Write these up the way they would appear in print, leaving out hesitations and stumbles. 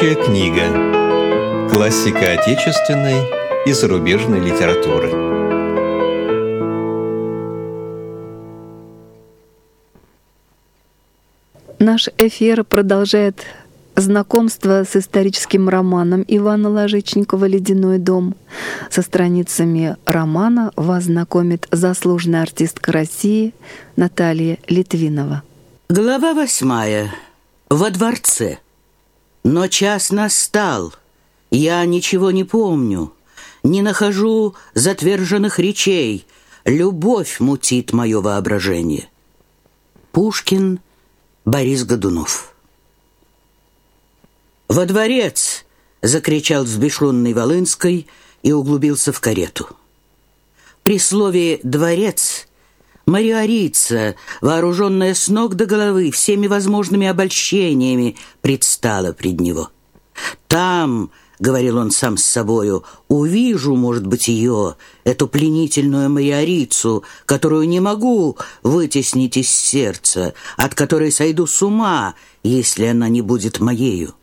Рабочая книга. Классика отечественной и зарубежной литературы. Наш эфир продолжает знакомство с историческим романом Ивана Ложечникова «Ледяной дом». Со страницами романа вас знакомит заслуженная артистка России Наталья Литвинова. Глава 8. Во дворце. Но час настал. Я ничего не помню. Не нахожу затверженных речей. Любовь мутит мое воображение. Пушкин, Борис Годунов. «Во дворец!» — закричал взбешенный Волынской и углубился в карету. При слове «дворец» Мариорица, вооруженная с ног до головы всеми возможными обольщениями, предстала пред него. «Там, — говорил он сам с собою, — увижу, может быть, ее, эту пленительную Мариорицу, которую не могу вытеснить из сердца, от которой сойду с ума, если она не будет моею».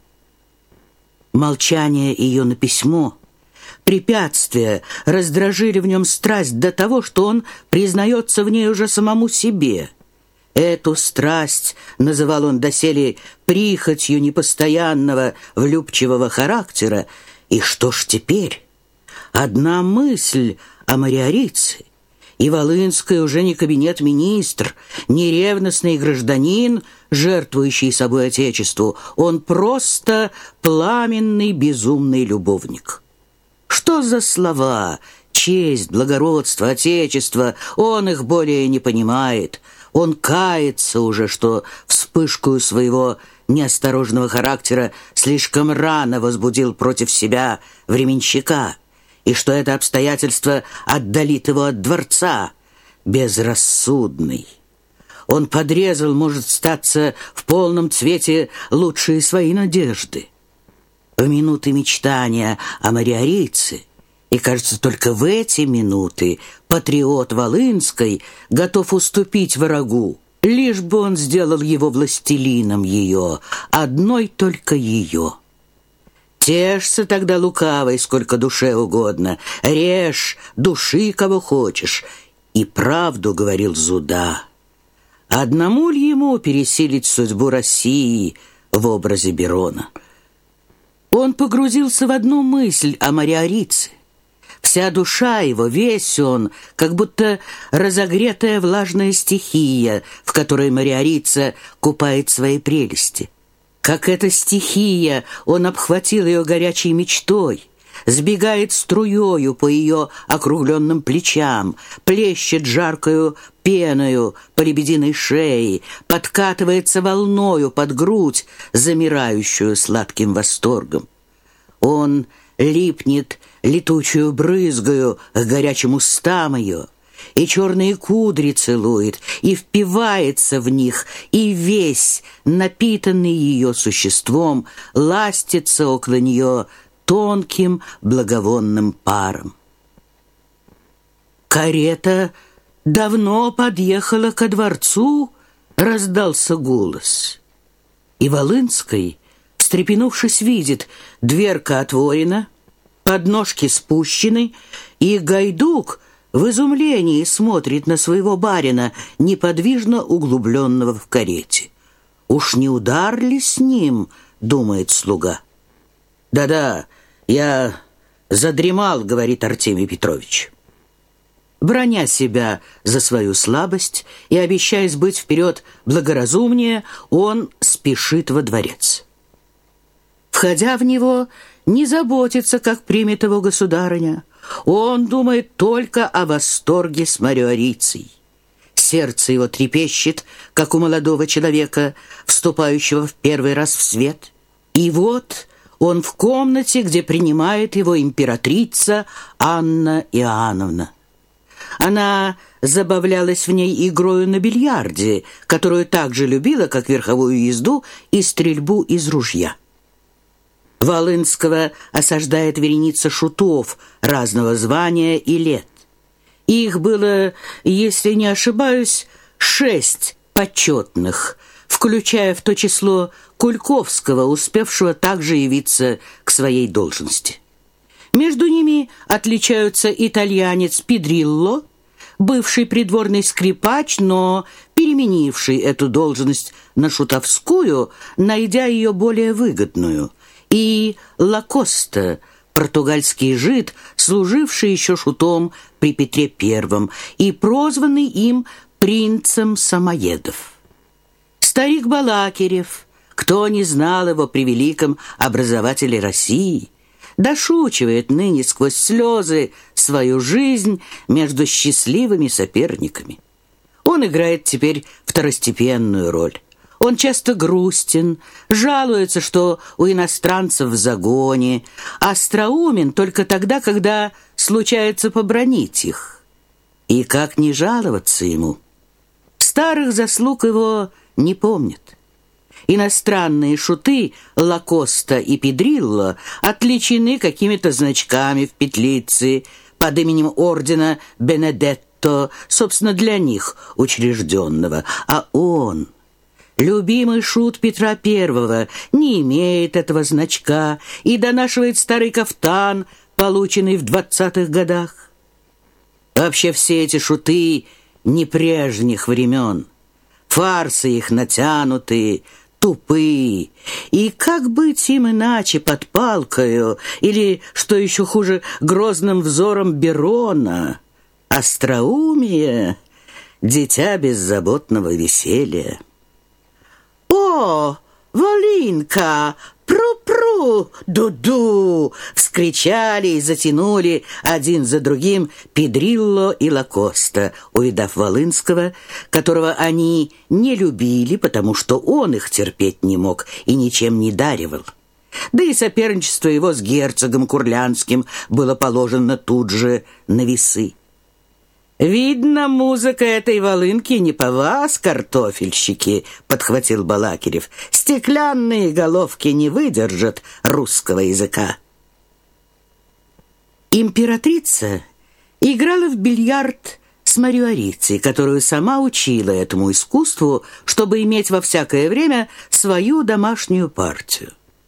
Молчание ее на письмо, препятствия раздражили в нем страсть до того, что он признается в ней уже самому себе. Эту страсть называл он доселе прихотью непостоянного влюбчивого характера. И что ж теперь? Одна мысль о Мариорице, и Волынский уже не кабинет-министр, не ревностный гражданин, жертвующий собой Отечеству, он просто пламенный безумный любовник. Что за слова? Честь, благородство, Отечество, он их более не понимает. Он кается уже, что вспышку своего неосторожного характера слишком рано возбудил против себя временщика, и что это обстоятельство отдалит его от дворца. Безрассудный. Он подрезал, может статься, в полном цвете лучшие свои надежды. В минуты мечтания о Мариорице, и, кажется, только в эти минуты патриот Волынской готов уступить врагу, лишь бы он сделал его властелином ее, одной только ее. Тешься тогда, лукавой, сколько душе угодно, режь, души кого хочешь. И правду говорил Зуда. Одному ли ему пересилить судьбу России в образе Берона? Он погрузился в одну мысль о Мариорице. Вся душа его, весь он, как будто разогретая влажная стихия, в которой Мариорица купает свои прелести. Как эта стихия, он обхватил ее горячей мечтой, сбегает струёю по ее округленным плечам, плещет жаркою пеною по лебединой шее, подкатывается волною под грудь, замирающую сладким восторгом. Он липнет летучую брызгою к горячим устам ее, и черные кудри целует, и впивается в них, и весь, напитанный ее существом, ластится около нее тонким благовонным паром. «Карета давно подъехала ко дворцу», — раздался голос. И Волынской, встрепенувшись, видит, дверка отворена, подножки спущены, и Гайдук в изумлении смотрит на своего барина, неподвижно углубленного в карете. «Уж не удар ли с ним?» — думает слуга. «Да-да, я задремал», — говорит Артемий Петрович. Броня себя за свою слабость и обещаясь быть вперед благоразумнее, он спешит во дворец. Входя в него, не заботится, как примет его государыня. Он думает только о восторге с Мариорицей. Сердце его трепещет, как у молодого человека, вступающего в первый раз в свет. И вот он в комнате, где принимает его императрица Анна Иоанновна. Она забавлялась в ней игрою на бильярде, которую так же любила, как верховую езду и стрельбу из ружья. Волынского осаждает вереница шутов разного звания и лет. Их было, если не ошибаюсь, 6 почетных, включая в то число Кульковского, успевшего также явиться к своей должности. Между ними отличаются итальянец Педрилло, бывший придворный скрипач, но переменивший эту должность на шутовскую, найдя ее более выгодную, и Лакоста, португальский жид, служивший еще шутом при Петре I и прозванный им принцем самоедов. Старик Балакирев, кто не знал его при великом образователе России, дошучивает ныне сквозь слезы свою жизнь между счастливыми соперниками. Он играет теперь второстепенную роль. Он часто грустен, жалуется, что у иностранцев в загоне, остроумен только тогда, когда случается побранить их. И как не жаловаться ему? Старых заслуг его не помнят. Иностранные шуты Лакоста и Педрилло отличены какими-то значками в петлице под именем ордена Бенедетто, собственно, для них учрежденного. А он, любимый шут Петра I, не имеет этого значка и донашивает старый кафтан, полученный в 20-х годах. Вообще все эти шуты не прежних времен. Фарсы их натянутые, тупые, и как быть им иначе под палкою, или, что еще хуже, грозным взором Берона? Остроумие — дитя беззаботного веселья. «О, Волинка! Пру-пру! Ду-ду!» — вскричали и затянули один за другим Педрилло и Лакоста, увидав Волынского, которого они не любили, потому что он их терпеть не мог и ничем не даривал. Да и соперничество его с герцогом Курлянским было положено тут же на весы. «Видно, музыка этой волынки не по вас, картофельщики», — подхватил Балакирев. «Стеклянные головки не выдержат русского языка». Императрица играла в бильярд с Марьюарицей, которую сама учила этому искусству, чтобы иметь во всякое время свою домашнюю партию.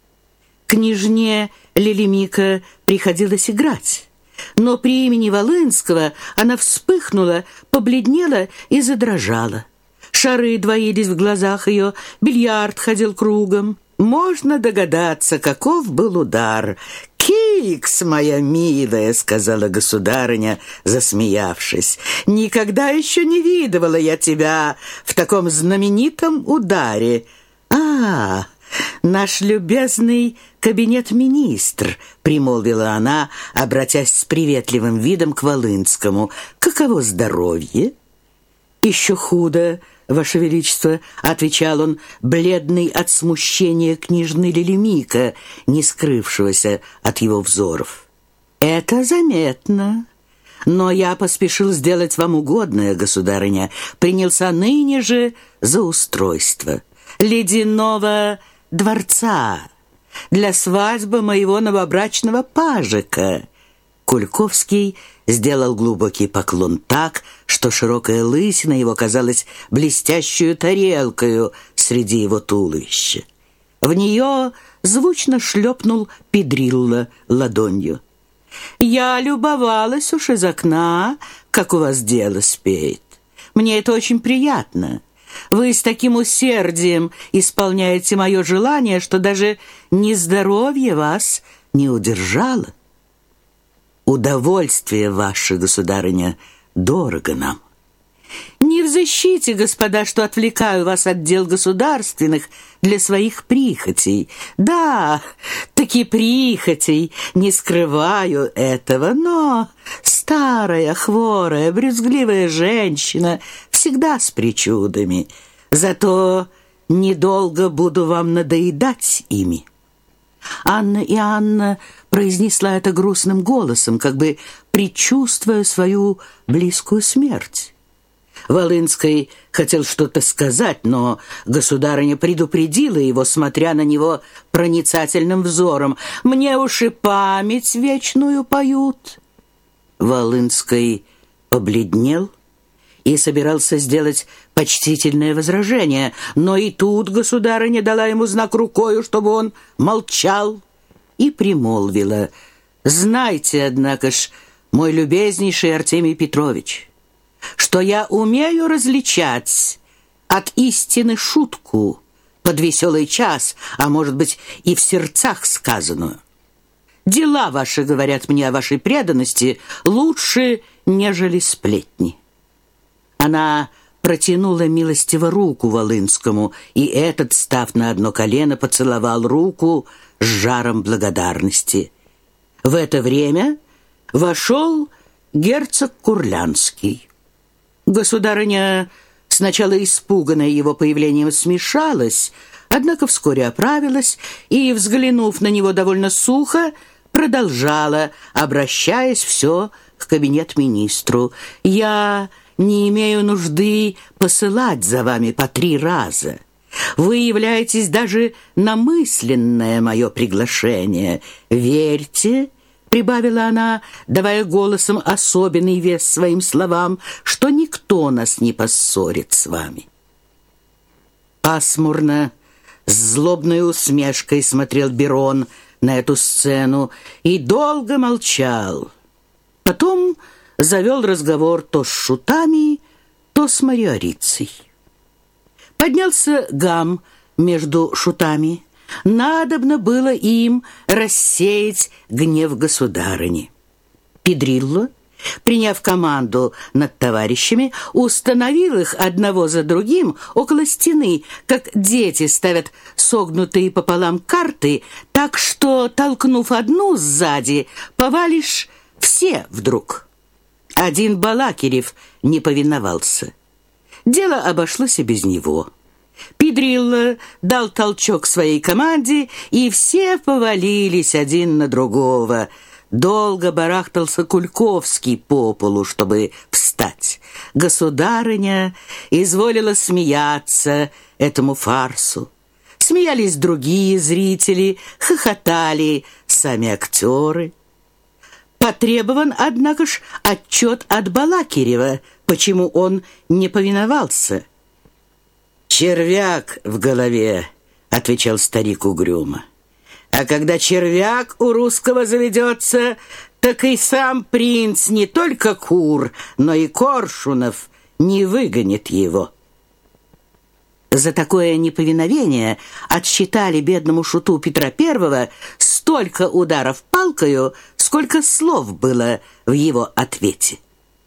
Княжне Лелемика приходилось играть. Но при имени Волынского она вспыхнула, побледнела и задрожала. Шары двоились в глазах ее, бильярд ходил кругом. Можно догадаться, каков был удар. «Кикс, моя милая!» — сказала государыня, засмеявшись. «Никогда еще не видывала я тебя в таком знаменитом ударе. А, наш любезный кабинет-министр», — примолвила она, обратясь с приветливым видом к Волынскому. «Каково здоровье?» «Еще худо, Ваше Величество», — отвечал он, бледный от смущения княжны Лелемика, не скрывшегося от его взоров. «Это заметно. Но я поспешил сделать вам угодное, государыня, принялся ныне же за устройство ледяного дворца для свадьбы моего новобрачного пажика». Кульковский сделал глубокий поклон так, что широкая лысина его казалась блестящую тарелкою среди его туловища. В нее звучно шлепнул Педрилло ладонью. «Я любовалась уж из окна, как у вас дело спеет. Мне это очень приятно. Вы с таким усердием исполняете мое желание, что даже нездоровье вас не удержало. Удовольствие ваше, государыня, дорого нам. Не взыщите, господа, что отвлекаю вас от дел государственных для своих прихотей. Да, таки прихотей, не скрываю этого, но старая, хворая, брюзгливая женщина всегда с причудами. Зато недолго буду вам надоедать ими». Анна Иоанна произнесла это грустным голосом, как бы предчувствуя свою близкую смерть. Волынский хотел что-то сказать, но государыня предупредила его, смотря на него проницательным взором. «Мне уж и память вечную поют». Волынский побледнел и собирался сделать почтительное возражение, но и тут государыня дала ему знак рукою, чтобы он молчал, и примолвила: «Знайте, однако ж, мой любезнейший Артемий Петрович, что я умею различать от истины шутку под веселый час, а может быть и в сердцах сказанную. Дела ваши говорят мне о вашей преданности лучше, нежели сплетни». Она протянула милостиво руку Волынскому, и этот, став на одно колено, поцеловал руку с жаром благодарности. В это время вошел герцог Курлянский. Государыня, сначала испуганная его появлением, смешалась, однако вскоре оправилась и, взглянув на него довольно сухо, продолжала, обращаясь все к кабинет-министру: «Я не имею нужды посылать за вами по 3 раза. Вы являетесь даже на мысленное мое приглашение. Верьте, — прибавила она, давая голосом особенный вес своим словам, — что никто нас не поссорит с вами». Пасмурно, с злобной усмешкой смотрел Берон на эту сцену и долго молчал. Потом завел разговор то с шутами, то с Мариорицей. Поднялся гам между шутами. Надобно было им рассеять гнев государыни. Педрилло, приняв команду над товарищами, установил их одного за другим около стены, как дети ставят согнутые пополам карты, так что, толкнув одну сзади, повалишь все вдруг. Один Балакирев не повиновался. Дело обошлось и без него. Педрилло дал толчок своей команде, и все повалились один на другого. Долго барахтался Кульковский по полу, чтобы встать. Государыня изволила смеяться этому фарсу. Смеялись другие зрители, хохотали сами актеры. Потребован, однако ж, отчет от Балакирева, почему он не повиновался. «Червяк в голове», — отвечал старик угрюмо. «А когда червяк у русского заведется, так и сам принц не только кур, но и коршунов не выгонит его». За такое неповиновение отсчитали бедному шуту Петра I столько ударов палкою, сколько слов было в его ответе.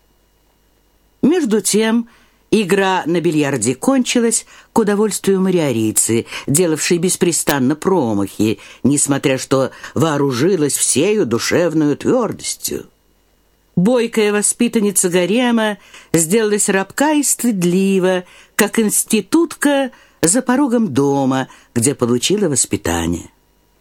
Между тем игра на бильярде кончилась к удовольствию мариорицы, делавшей беспрестанно промахи, несмотря что вооружилась всею душевную твердостью. Бойкая воспитанница гарема сделалась робка и стыдлива, как институтка за порогом дома, где получила воспитание.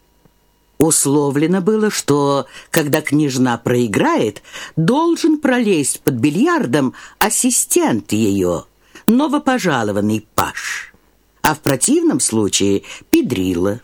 Условлено было, что, когда княжна проиграет, должен пролезть под бильярдом ассистент ее, новопожалованный паж, а в противном случае Педрилло.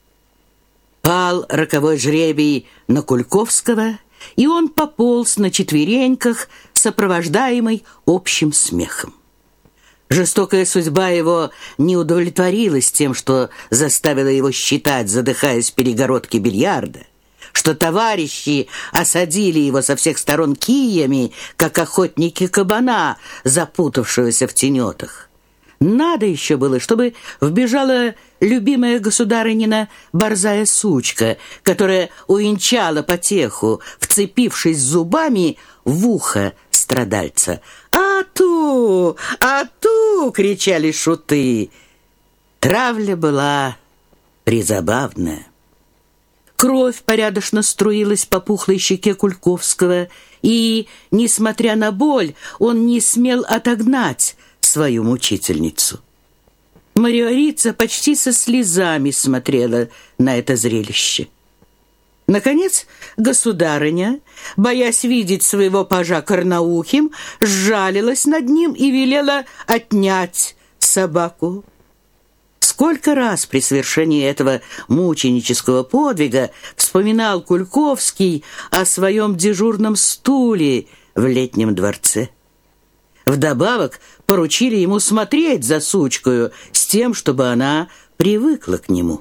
Пал роковой жребий на Кульковского, и он пополз на четвереньках, сопровождаемый общим смехом. Жестокая судьба его не удовлетворилась тем, что заставила его считать, задыхаясь в перегородке бильярда, что товарищи осадили его со всех сторон киями, как охотники кабана, запутавшегося в тенетах. Надо еще было, чтобы вбежала любимая государынина борзая сучка, которая увенчала потеху, вцепившись зубами в ухо страдальца. «Ату! Ату!» — кричали шуты. Травля была призабавная. Кровь порядочно струилась по пухлой щеке Кульковского, и, несмотря на боль, он не смел отогнать свою мучительницу. Мариорица почти со слезами смотрела на это зрелище. Наконец, государыня, боясь видеть своего пажа корноухим, сжалилась над ним и велела отнять собаку. Сколько раз при совершении этого мученического подвига вспоминал Кульковский о своем дежурном стуле в Летнем дворце. Вдобавок поручили ему смотреть за сучкою с тем, чтобы она привыкла к нему.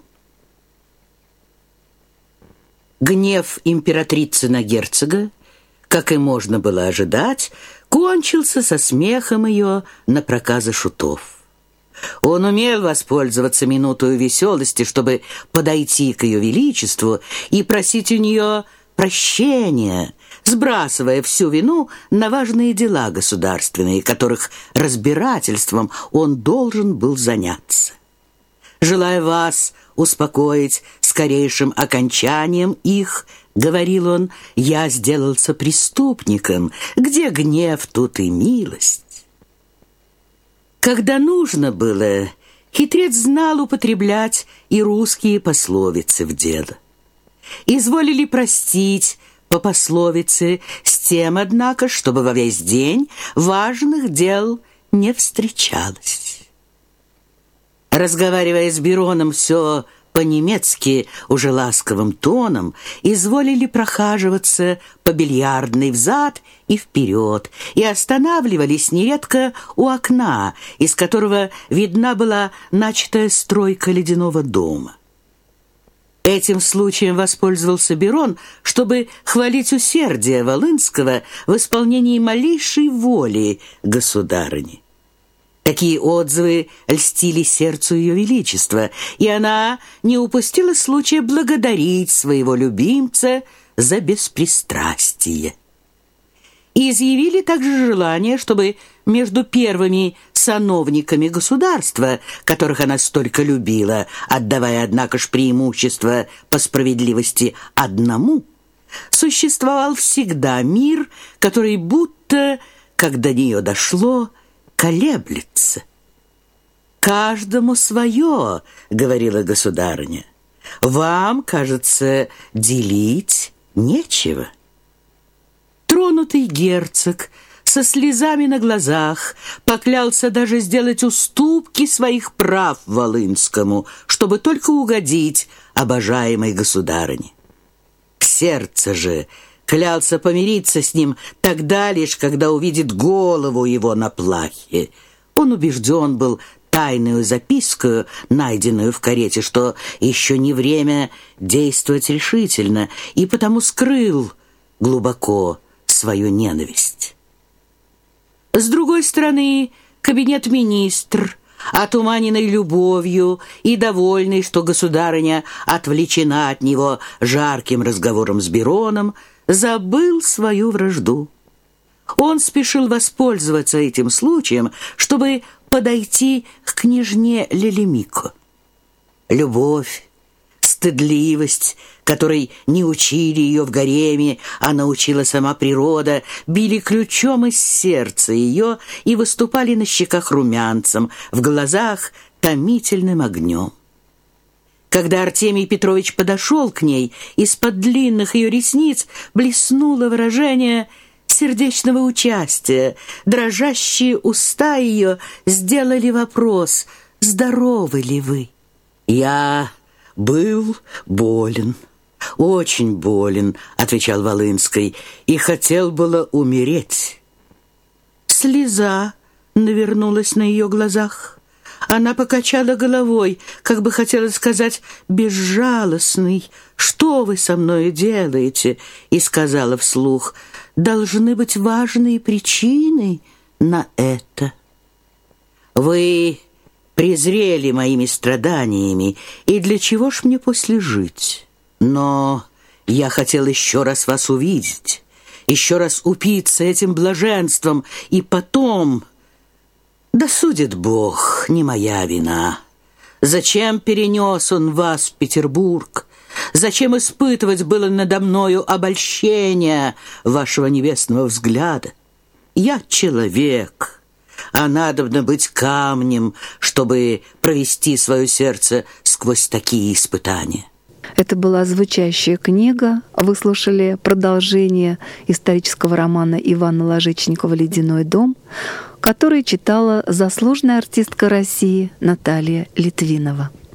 Гнев императрицы на герцога, как и можно было ожидать, кончился со смехом ее на проказы шутов. Он умел воспользоваться минутою веселости, чтобы подойти к ее величеству и просить у нее прощения, сбрасывая всю вину на важные дела государственные, которых разбирательством он должен был заняться. «Желая вас успокоить скорейшим окончанием их, — говорил он, — я сделался преступником. Где гнев, тут и милость». Когда нужно было, хитрец знал употреблять и русские пословицы в дело. Изволили простить по пословице, с тем, однако, чтобы во весь день важных дел не встречалось. Разговаривая с Бироном все по-немецки, уже ласковым тоном, изволили прохаживаться по бильярдной взад и вперед и останавливались нередко у окна, из которого видна была начатая стройка ледяного дома. Этим случаем воспользовался Бирон, чтобы хвалить усердие Волынского в исполнении малейшей воли государыни. Такие отзывы льстили сердцу ее величества, и она не упустила случая благодарить своего любимца за беспристрастие. И изъявили также желание, чтобы между первыми сановниками государства, которых она столько любила, отдавая, однако ж, преимущество по справедливости одному, существовал всегда мир, который будто, как до нее дошло, колеблется. «Каждому свое, — говорила государыня, — вам, кажется, делить нечего». Тронутый герцог со слезами на глазах поклялся даже сделать уступки своих прав Волынскому, чтобы только угодить обожаемой государыне. Сердце же клялся помириться с ним тогда лишь, когда увидит голову его на плахе. Он убежден был тайную записку, найденную в карете, что еще не время действовать решительно, и потому скрыл глубоко свою ненависть. С другой стороны, кабинет-министр, отуманенный любовью и довольный, что государыня отвлечена от него жарким разговором с Бироном, забыл свою вражду. Он спешил воспользоваться этим случаем, чтобы подойти к княжне Лелемико. Любовь, стыдливость, которой не учили ее в гареме, а научила сама природа, били ключом из сердца ее и выступали на щеках румянцем, в глазах томительным огнем. Когда Артемий Петрович подошел к ней, из-под длинных ее ресниц блеснуло выражение сердечного участия. Дрожащие уста ее сделали вопрос: «Здоровы ли вы?» «Я был болен, очень болен, — отвечал Волынский, — и хотел было умереть». Слеза навернулась на ее глазах. Она покачала головой, как бы хотела сказать: «Безжалостный, что вы со мною делаете?» И сказала вслух: «Должны быть важные причины на это. Вы презрели моими страданиями, и для чего ж мне после жить? Но я хотел еще раз вас увидеть, еще раз упиться этим блаженством, и потом... Да судит Бог, не моя вина. Зачем перенес он вас в Петербург? Зачем испытывать было надо мною обольщение вашего небесного взгляда? Я человек, а надобно быть камнем, чтобы провести свое сердце сквозь такие испытания». Это была звучащая книга. Вы слушали продолжение исторического романа Ивана Ложечникова «Ледяной дом», который читала заслуженная артистка России Наталья Литвинова.